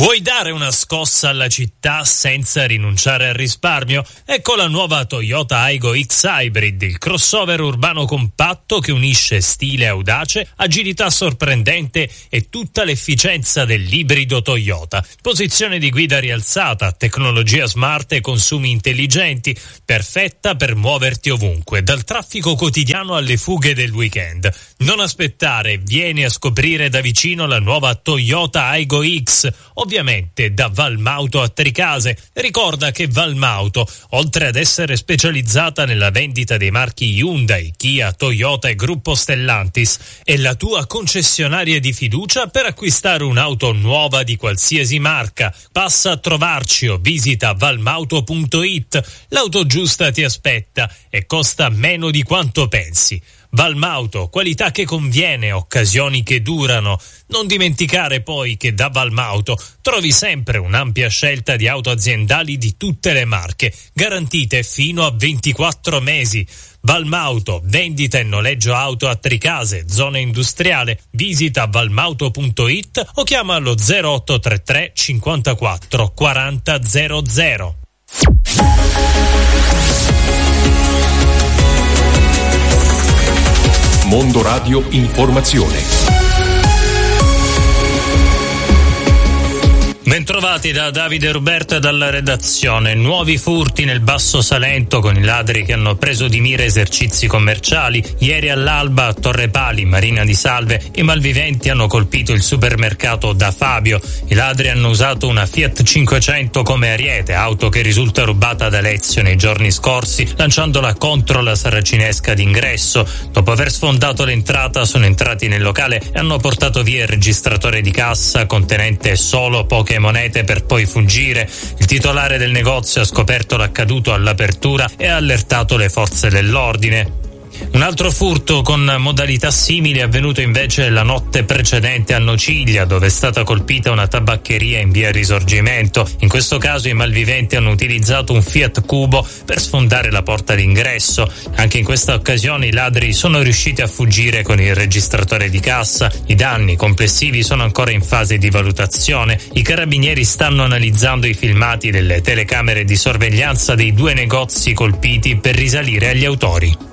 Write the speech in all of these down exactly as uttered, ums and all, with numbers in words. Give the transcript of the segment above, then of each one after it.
Vuoi dare una scossa alla città senza rinunciare al risparmio? Ecco la nuova Toyota Aygo X Hybrid, il crossover urbano compatto che unisce stile audace, agilità sorprendente e tutta l'efficienza dell'ibrido Toyota. Posizione di guida rialzata, tecnologia smart e consumi intelligenti, perfetta per muoverti ovunque, dal traffico quotidiano alle fughe del weekend. Non aspettare, vieni a scoprire da vicino la nuova Toyota Aygo X, ovviamente da Valmauto a Tricase. Ricorda che Valmauto, oltre ad essere specializzata nella vendita dei marchi Hyundai, Kia, Toyota e Gruppo Stellantis, è la tua concessionaria di fiducia per acquistare un'auto nuova di qualsiasi marca. Passa a trovarci o visita valmauto punto it. L'auto giusta ti aspetta e costa meno di quanto pensi. Valmauto, qualità che conviene, occasioni che durano. Non dimenticare poi che da Valmauto trovi sempre un'ampia scelta di auto aziendali di tutte le marche, garantite fino a ventiquattro mesi. Valmauto, vendita e noleggio auto a Tricase, zona industriale. Visita valmauto punto it o chiama allo zero otto tre tre cinquantaquattro quaranta zero zero. Mondo Radio Informazione. Bentrovati da Davide Ruberto e dalla redazione. Nuovi furti nel Basso Salento con i ladri che hanno preso di mira esercizi commerciali. Ieri all'alba a Torrepali, Marina di Salve, i malviventi hanno colpito il supermercato Da Fabio. I ladri hanno usato una Fiat cinquecento come ariete, auto che risulta rubata da Lezio nei giorni scorsi, lanciandola contro la saracinesca d'ingresso. Dopo aver sfondato l'entrata sono entrati nel locale e hanno portato via il registratore di cassa contenente solo poche monete per poi fuggire. Il titolare del negozio ha scoperto l'accaduto all'apertura e ha allertato le forze dell'ordine. Un altro furto con modalità simili è avvenuto invece la notte precedente a Nociglia, dove è stata colpita una tabaccheria in via Risorgimento. In questo caso i malviventi hanno utilizzato un Fiat Cubo per sfondare la porta d'ingresso. Anche in questa occasione i ladri sono riusciti a fuggire con il registratore di cassa. I danni complessivi sono ancora in fase di valutazione. I carabinieri stanno analizzando i filmati delle telecamere di sorveglianza dei due negozi colpiti per risalire agli autori.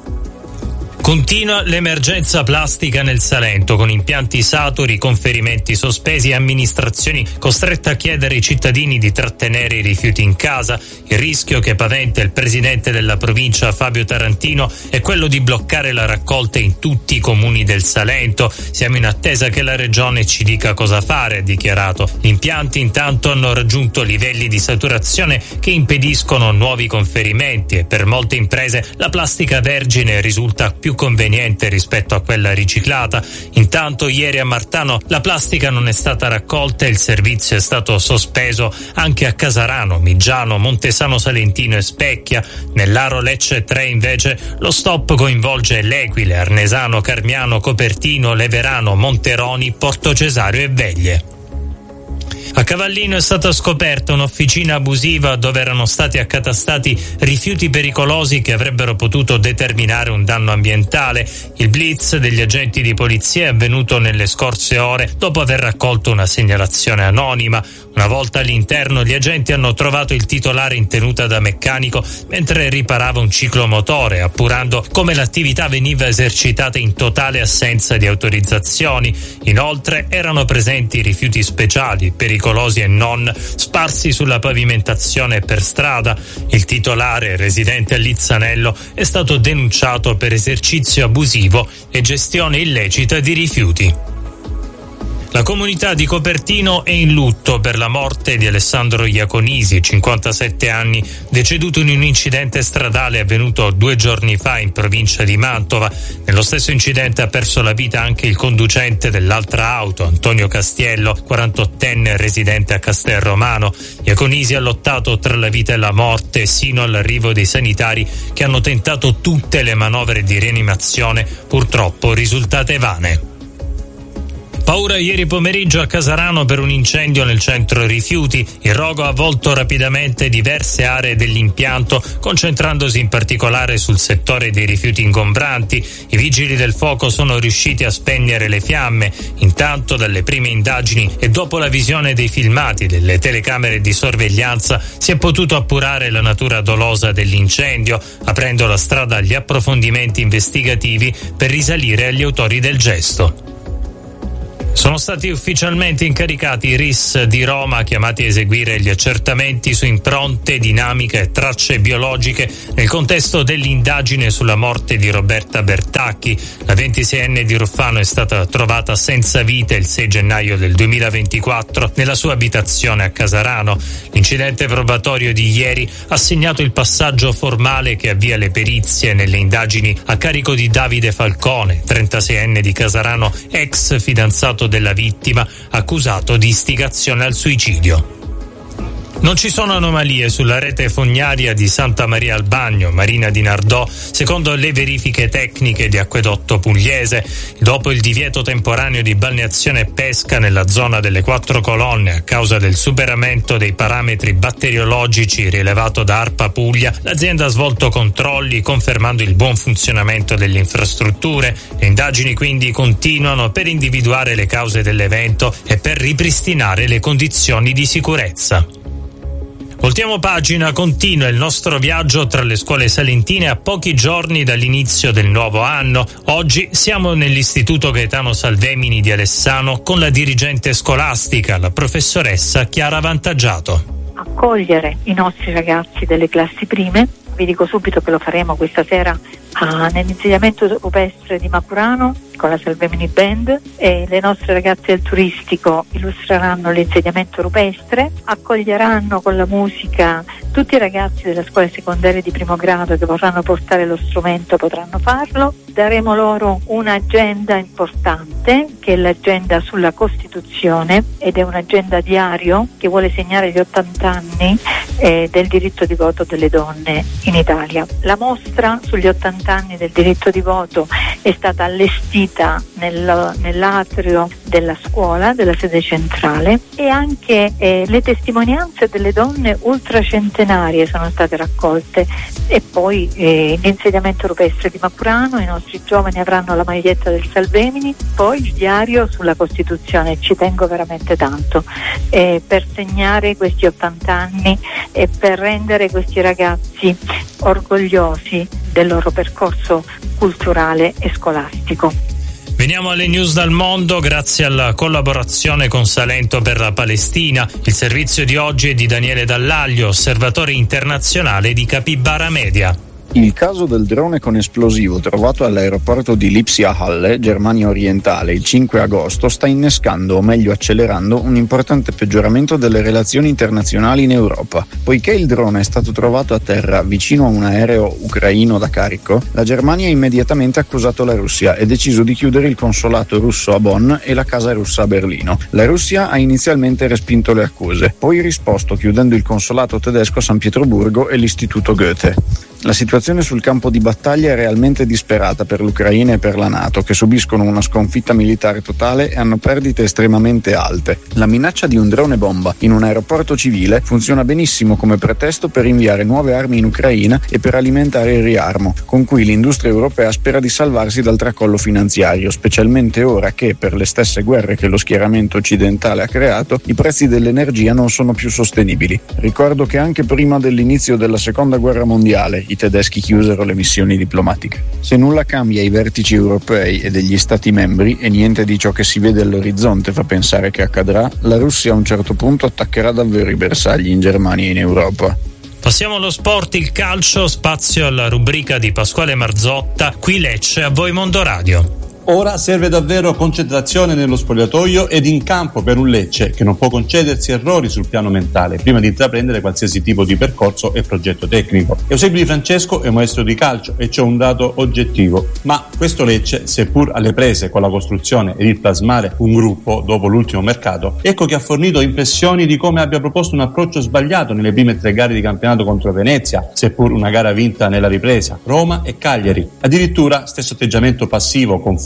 Continua l'emergenza plastica nel Salento, con impianti saturi, conferimenti sospesi e amministrazioni costrette a chiedere ai cittadini di trattenere i rifiuti in casa. Il rischio che paventa il presidente della provincia Fabio Tarantino è quello di bloccare la raccolta in tutti i comuni del Salento. Siamo in attesa che la regione ci dica cosa fare, ha dichiarato. Gli impianti intanto hanno raggiunto livelli di saturazione che impediscono nuovi conferimenti e per molte imprese la plastica vergine risulta più conveniente rispetto a quella riciclata. Intanto ieri a Martano la plastica non è stata raccolta e il servizio è stato sospeso anche a Casarano, Migiano, Montesano Salentino e Specchia. Nell'Aro Lecce tre invece lo stop coinvolge L'Equile, Arnesano, Carmiano, Copertino, Leverano, Monteroni, Porto Cesario e Veglie. A Cavallino è stata scoperta un'officina abusiva dove erano stati accatastati rifiuti pericolosi che avrebbero potuto determinare un danno ambientale. Il blitz degli agenti di polizia è avvenuto nelle scorse ore dopo aver raccolto una segnalazione anonima. Una volta all'interno gli agenti hanno trovato il titolare in tenuta da meccanico mentre riparava un ciclomotore, appurando come l'attività veniva esercitata in totale assenza di autorizzazioni. Inoltre erano presenti rifiuti speciali, pericolosi e non, sparsi sulla pavimentazione e per strada. Il titolare, residente a Lizzanello, è stato denunciato per esercizio abusivo e gestione illecita di rifiuti. La comunità di Copertino è in lutto per la morte di Alessandro Iaconisi, cinquantasette anni, deceduto in un incidente stradale avvenuto due giorni fa in provincia di Mantova. Nello stesso incidente ha perso la vita anche il conducente dell'altra auto, Antonio Castiello, quarantottenne residente a Castelromano. Iaconisi ha lottato tra la vita e la morte sino all'arrivo dei sanitari che hanno tentato tutte le manovre di rianimazione, purtroppo risultate vane. Paura ieri pomeriggio a Casarano per un incendio nel centro rifiuti. Il rogo ha avvolto rapidamente diverse aree dell'impianto, concentrandosi in particolare sul settore dei rifiuti ingombranti. I vigili del fuoco sono riusciti a spegnere le fiamme. Intanto, dalle prime indagini e dopo la visione dei filmati delle telecamere di sorveglianza, si è potuto appurare la natura dolosa dell'incendio, aprendo la strada agli approfondimenti investigativi per risalire agli autori del gesto. Sono stati ufficialmente incaricati i R I S di Roma, chiamati a eseguire gli accertamenti su impronte, dinamiche e tracce biologiche nel contesto dell'indagine sulla morte di Roberta Bertacchi. La ventiseienne di Ruffano è stata trovata senza vita il sei gennaio del duemilaventiquattro nella sua abitazione a Casarano. L'incidente probatorio di ieri ha segnato il passaggio formale che avvia le perizie nelle indagini a carico di Davide Falcone, trentaseienne di Casarano, ex fidanzato della vittima, accusato di istigazione al suicidio. Non ci sono anomalie sulla rete fognaria di Santa Maria al Bagno, Marina di Nardò, secondo le verifiche tecniche di Acquedotto Pugliese. Dopo il divieto temporaneo di balneazione e pesca nella zona delle Quattro Colonne a causa del superamento dei parametri batteriologici rilevato da ARPA Puglia, l'azienda ha svolto controlli confermando il buon funzionamento delle infrastrutture. Le indagini quindi continuano per individuare le cause dell'evento e per ripristinare le condizioni di sicurezza. Voltiamo pagina, continua il nostro viaggio tra le scuole salentine a pochi giorni dall'inizio del nuovo anno. Oggi siamo nell'Istituto Gaetano Salvemini di Alessano con la dirigente scolastica, la professoressa Chiara Vantaggiato. Accogliere i nostri ragazzi delle classi prime, vi dico subito che lo faremo questa sera ah, nell'insediamento rupestre di Mapurano con la Salvemini Band, e le nostre ragazze del turistico illustreranno l'insediamento rupestre, accoglieranno con la musica tutti i ragazzi delle scuole secondarie di primo grado che vorranno portare lo strumento, potranno farlo. Daremo loro un'agenda importante che è l'agenda sulla Costituzione ed è un'agenda diario che vuole segnare gli ottanta anni eh, del diritto di voto delle donne in Italia. La mostra sugli ottanta anni del diritto di voto è stata allestita nel, nell'atrio della scuola, della sede centrale, e anche eh, le testimonianze delle donne ultracentenarie sono state raccolte, e poi eh, l'insediamento rupestre di Mapurano, i nostri giovani avranno la maglietta del Salvemini, poi il diario sulla Costituzione. Ci tengo veramente tanto eh, per segnare questi ottanta anni e per rendere questi ragazzi orgogliosi del loro percorso culturale e scolastico. Veniamo alle news dal mondo grazie alla collaborazione con Salento per la Palestina. Il servizio di oggi è di Daniele Dallaglio, osservatore internazionale di Capybara Media. Il caso del drone con esplosivo trovato all'aeroporto di Lipsia a Halle, Germania orientale, il cinque agosto sta innescando, o meglio accelerando, un importante peggioramento delle relazioni internazionali in Europa. Poiché il drone è stato trovato a terra vicino a un aereo ucraino da carico, la Germania ha immediatamente accusato la Russia e deciso di chiudere il consolato russo a Bonn e la casa russa a Berlino. La Russia ha inizialmente respinto le accuse, poi risposto chiudendo il consolato tedesco a San Pietroburgo e l'istituto Goethe. La situazione sul campo di battaglia è realmente disperata per l'Ucraina e per la NATO, che subiscono una sconfitta militare totale e hanno perdite estremamente alte. La minaccia di un drone bomba in un aeroporto civile funziona benissimo come pretesto per inviare nuove armi in Ucraina e per alimentare il riarmo, con cui l'industria europea spera di salvarsi dal tracollo finanziario, specialmente ora che, per le stesse guerre che lo schieramento occidentale ha creato, i prezzi dell'energia non sono più sostenibili. Ricordo che anche prima dell'inizio della seconda guerra mondiale i tedeschi chiusero le missioni diplomatiche. Se nulla cambia ai vertici europei e degli stati membri e niente di ciò che si vede all'orizzonte fa pensare che accadrà, la Russia a un certo punto attaccherà davvero i bersagli in Germania e in Europa. Passiamo allo sport, il calcio, spazio alla rubrica di Pasquale Marzotta, qui Lecce, a voi Mondo Radio. Ora serve davvero concentrazione nello spogliatoio ed in campo per un Lecce che non può concedersi errori sul piano mentale prima di intraprendere qualsiasi tipo di percorso e progetto tecnico. Eusebio Di Francesco è maestro di calcio e c'è un dato oggettivo, ma questo Lecce, seppur alle prese con la costruzione ed il plasmare un gruppo dopo l'ultimo mercato, ecco che ha fornito impressioni di come abbia proposto un approccio sbagliato nelle prime tre gare di campionato contro Venezia, seppur una gara vinta nella ripresa, Roma e Cagliari. Addirittura stesso atteggiamento passivo, confuso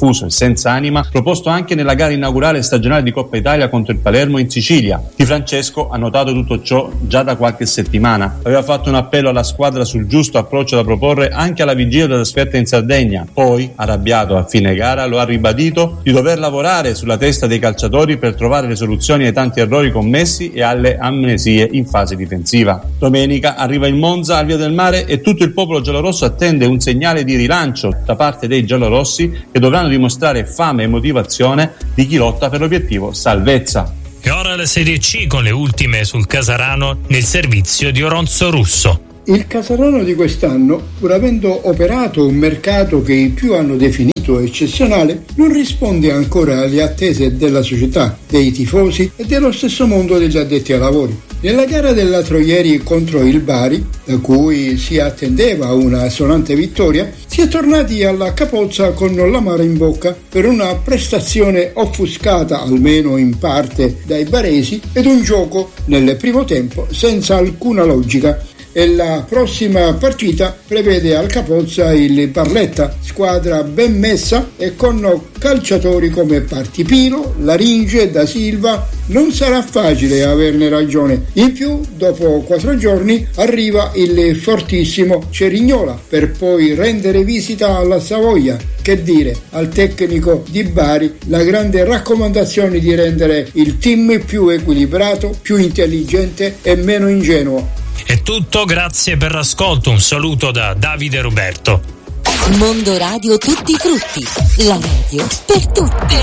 confuso e senza anima proposto anche nella gara inaugurale stagionale di Coppa Italia contro il Palermo in Sicilia. Di Francesco ha notato tutto ciò già da qualche settimana. Aveva fatto un appello alla squadra sul giusto approccio da proporre anche alla vigilia della trasferta in Sardegna. Poi, arrabbiato a fine gara, lo ha ribadito di dover lavorare sulla testa dei calciatori per trovare le soluzioni ai tanti errori commessi e alle amnesie in fase difensiva. Domenica arriva il Monza al Via del Mare e tutto il popolo giallorosso attende un segnale di rilancio da parte dei giallorossi, che dovranno dimostrare fame e motivazione di chi lotta per l'obiettivo salvezza. E ora la Serie C con le ultime sul Casarano nel servizio di Oronzo Russo. Il Casarano di quest'anno, pur avendo operato un mercato che i più hanno definito eccezionale, non risponde ancora alle attese della società, dei tifosi e dello stesso mondo degli addetti ai lavori. Nella gara dell'altro ieri contro il Bari, da cui si attendeva una sonante vittoria, si è tornati alla capozza con l'amaro in bocca per una prestazione offuscata, almeno in parte, dai baresi ed un gioco nel primo tempo senza alcuna logica. E la prossima partita prevede al capozza il Barletta, squadra ben messa e con calciatori come Partipino, Laringe, Da Silva. Non sarà facile averne ragione. In più, dopo quattro giorni arriva il fortissimo Cerignola per poi rendere visita alla Savoia. Che dire, al tecnico di Bari la grande raccomandazione di rendere il team più equilibrato, più intelligente e meno ingenuo. È tutto, grazie per l'ascolto, un saluto da Davide Roberto. Mondo Radio Tutti i Frutti, la radio per tutti.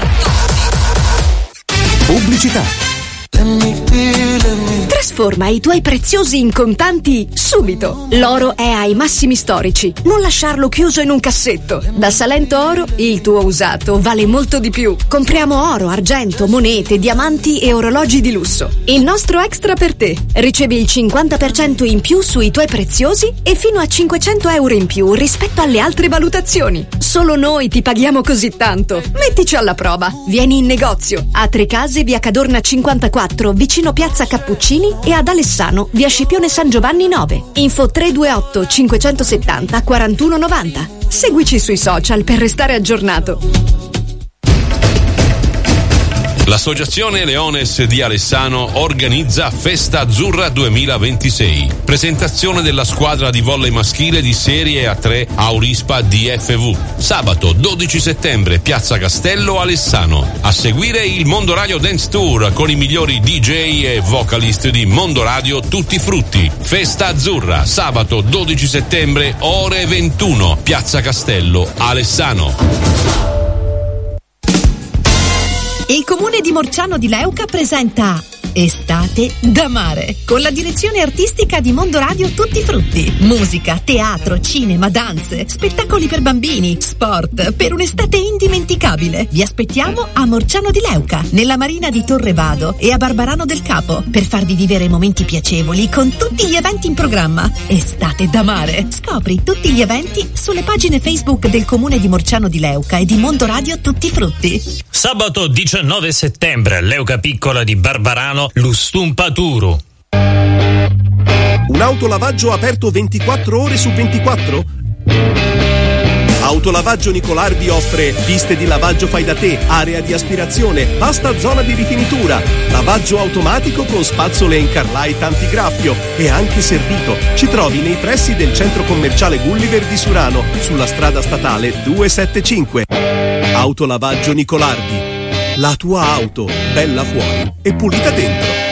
Pubblicità. Trasforma i tuoi preziosi in contanti subito. L'oro è ai massimi storici. Non lasciarlo chiuso in un cassetto. Da Salento Oro il tuo usato vale molto di più. Compriamo oro, argento, monete, diamanti e orologi di lusso. Il nostro extra per te. Ricevi il cinquanta per cento in più sui tuoi preziosi e fino a cinquecento euro in più rispetto alle altre valutazioni. Solo noi ti paghiamo così tanto. Mettici alla prova. Vieni in negozio a Trecase, via Cadorna cinquantaquattro, vicino Piazza Cappuccini, e ad Alessano, via Scipione San Giovanni nove. Info tre due otto cinquecentosettanta quarantuno novanta. Seguici sui social per restare aggiornato. L'Associazione Leones di Alessano organizza Festa Azzurra duemilaventisei. Presentazione della squadra di volley maschile di Serie A tre Aurispa D F V. Sabato dodici settembre, Piazza Castello, Alessano. A seguire il Mondo Radio Dance Tour con i migliori D J e vocalist di Mondo Radio Tutti Frutti. Festa Azzurra, sabato dodici settembre, ore ventuno, Piazza Castello, Alessano. Il comune di Morciano di Leuca presenta Estate da mare, con la direzione artistica di Mondo Radio Tutti Frutti. Musica, teatro, cinema, danze, spettacoli per bambini, sport, per un'estate indimenticabile. Vi aspettiamo a Morciano di Leuca, nella marina di Torrevado e a Barbarano del Capo, per farvi vivere momenti piacevoli con tutti gli eventi in programma. Estate da mare. Scopri tutti gli eventi sulle pagine Facebook del comune di Morciano di Leuca e di Mondo Radio Tutti Frutti. Sabato diciannove settembre a Leuca Piccola di Barbarano, l'Ustumpaturu. Un autolavaggio aperto ventiquattro ore su ventiquattro? Autolavaggio Nicolardi offre piste di lavaggio fai da te, area di aspirazione, vasta zona di rifinitura, lavaggio automatico con spazzole in Carlite antigraffio e anche servito. Ci trovi nei pressi del centro commerciale Gulliver di Surano, sulla strada statale duecentosettantacinque. Autolavaggio Nicolardi. La tua auto, bella fuori e pulita dentro.